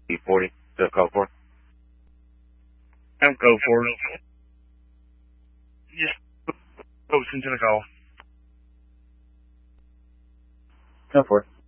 E40, the call for? I'm go for it. Just posting to the call. Go for it.